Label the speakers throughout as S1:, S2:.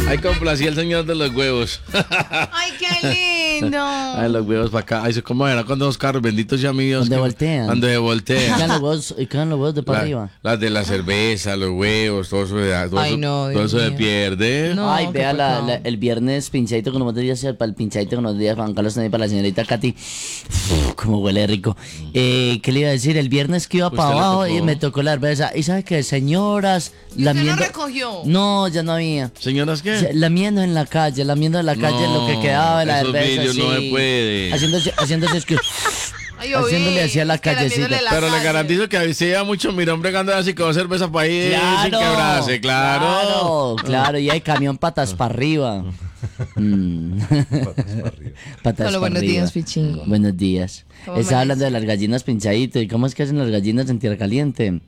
S1: Ay, complací al señor de los huevos.
S2: Ay, qué lindo.
S1: Ay, los huevos para acá. Ay, ¿cómo era cuando los carros benditos ya míos?
S3: Donde voltean.
S1: Donde voltean.
S3: Quedan los huevos de para arriba.
S1: Las de la cerveza, los huevos, todo eso, todo eso se pierde.
S2: No,
S3: Ay,
S2: qué
S3: vea
S2: pecado.
S3: el viernes pinchadito que nos días hacer para el pinchadito que nos días Juan Carlos también para la señorita Katy. Como huele rico. ¿Qué le iba a decir? El viernes que iba para
S1: ¿Usted le
S3: abajo
S1: tocó?
S3: y me tocó la cerveza. ¿Y sabe qué? Señoras
S2: ¿Y usted
S3: lamiendo.
S2: no recogió?
S3: No, ya no había.
S1: ¿Señoras qué?
S3: Lamiendo en la calle lo que quedaba de la
S1: esos
S3: cerveza.
S1: vidrios no
S3: sí.
S1: se puede.
S3: Haciéndose es que.
S2: Ay, yo
S3: Haciéndole
S2: vi,
S3: así a la
S2: es que
S3: callecita.
S2: lamiéndole la
S1: Pero le
S2: calle.
S1: garantizo que se lleva mucho mirón bregando así que va a cerveza para ahí sin quebrarse, claro.
S3: Claro, y hay camión patas para arriba. Patas
S2: Hola,
S3: pa'
S2: buenos
S3: arriba.
S2: días, Pichingo.
S3: Buenos días.
S2: ¿Cómo
S3: Estaba
S2: amanece?
S3: hablando de las gallinas pinchadito. ¿Y cómo es que hacen las gallinas en tierra caliente?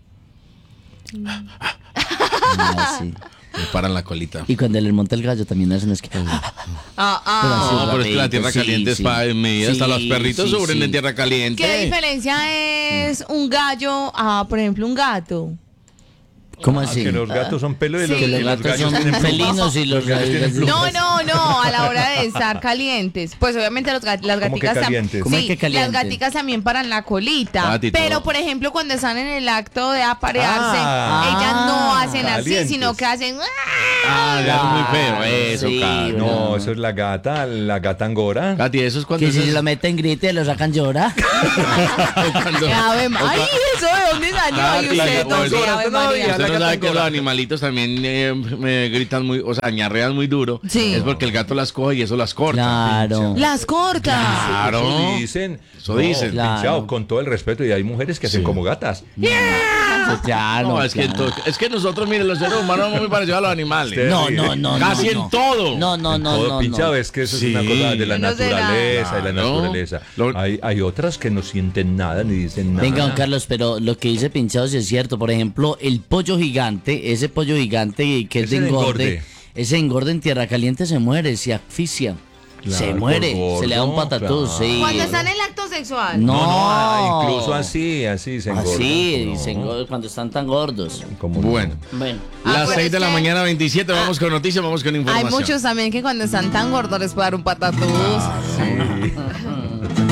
S3: Sí.
S1: Me paran la colita.
S3: Y cuando les monta el gallo también hacen es que.
S1: No, pero es que la tierra caliente es para medida. Hasta los perritos sufren en tierra caliente.
S2: ¿Qué diferencia es un gallo a, por ejemplo, un gato?
S3: ¿Cómo así?
S4: Que los gatos son pelo y
S2: Sí.
S4: los,
S2: Que
S3: Los
S4: y los
S3: gatos
S4: gallos
S3: son
S4: tienen plumas.
S3: felinos y los gallos tienen plumas.
S2: No, a la hora de estar calientes. Pues obviamente las
S4: ¿Cómo que
S2: gaticas también.
S4: calientes?
S3: ¿Cómo es
S2: Sí,
S3: que calientes?
S2: las gaticas también paran la colita.
S1: Ah, Tito.
S2: Pero por ejemplo, cuando están en el acto de aparearse, ellas no hacen así,
S4: calientes.
S2: sino que hacen.
S1: Ah, ya es muy feo eso,
S3: Sí,
S1: Katy.
S4: No, eso es la gata angora.
S1: Katy, eso es cuando...
S3: Que si
S1: eso
S3: se
S1: es-
S3: lo meten grite, lo sacan llorar.
S1: cuando-
S2: Ay, eso de dónde salió.
S1: Ah,
S2: Y usted,
S1: claro,
S2: no sé,
S1: eso-
S2: Ave María.
S1: Usted no sabe que los animalitos también me gritan muy, o sea, añarrean muy duro.
S2: Sí.
S1: Es porque el gato las coge y eso las corta.
S3: Claro.
S2: Las corta.
S1: Claro.
S4: Eso dicen.
S1: Eso dicen.
S3: Claro.
S4: Pinchado, con todo el respeto. Y hay mujeres que hacen como gatas.
S3: Claro.
S1: No, es que,
S3: claro.
S1: es que nosotros, miren, los seres humanos somos muy parecidos a los animales.
S4: Usted-
S3: No.
S1: Casi
S3: no.
S1: en todo.
S3: No.
S4: Todo pinchado, es que eso
S1: Sí.
S4: es una cosa de la
S2: Yo no sé nada.
S4: naturaleza, de la
S1: Claro.
S4: naturaleza.
S1: Lo-
S4: Hay otras que no sienten nada ni dicen nada.
S3: Venga, don Carlos, pero lo que dice Pinchado sí es cierto. Por ejemplo, el pollo gigante, ese pollo gigante que es de
S4: Ese de
S3: engorde,
S4: engorde.
S3: ese engorde en tierra caliente se muere, se asfixia.
S4: Claro,
S3: se muere,
S4: por
S3: se le da un
S4: gordo,
S3: patatús,
S4: claro.
S3: sí.
S2: Cuando están en el acto sexual.
S3: No,
S4: incluso así se engordan.
S3: Así,
S4: No,
S3: se engordan cuando están tan gordos.
S4: como
S1: Bueno,
S3: Bueno.
S1: las
S2: pero
S1: 6
S2: es
S1: de la
S2: que-
S1: mañana, 27, vamos con noticias, vamos con
S2: Hay
S1: información.
S2: muchos también que cuando están tan gordos les puede dar un patatús.
S4: Sí.